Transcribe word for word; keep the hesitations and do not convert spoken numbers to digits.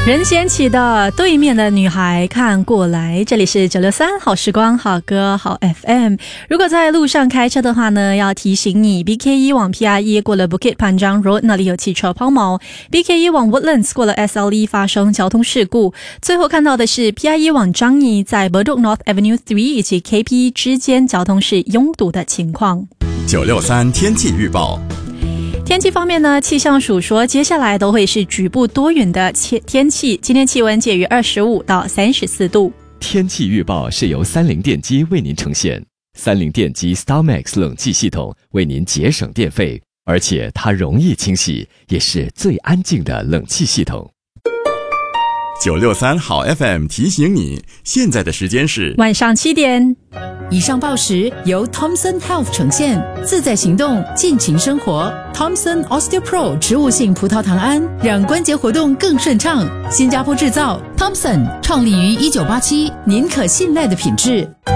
任贤齐的对面的女孩看过来，这里是九六三好时光好歌好 F M。 如果在路上开车的话呢，要提醒你 B K 一 往 P R 一 过了 Bukit Panjang Road， 那里有汽车抛锚， B K 一 往 Woodlands 过了 S L E 发生交通事故。最后看到的是 P R 一 往樟宜在 Bedok North Avenue 三以及 K P 之间交通是拥堵的情况。 九六三天气预报。 天气方面呢，气象署说接下来都会是局部多云的天气，今天气温介于二十五到三十四度。 天气预报是由三菱电机为您呈现，三菱电机 StarMax 冷气系统为您节省电费，而且它容易清洗，也是最安静的冷气系统。 九六三好 F M 提醒你，现在的时间是晚上七点。 以上报时由 Thomson Health 呈现，自在行动，尽情生活。Thomson OsteoPro 植物性葡萄糖胺，让关节活动更顺畅。新加坡制造 ，Thomson 创立于一九八七，您可信赖的品质。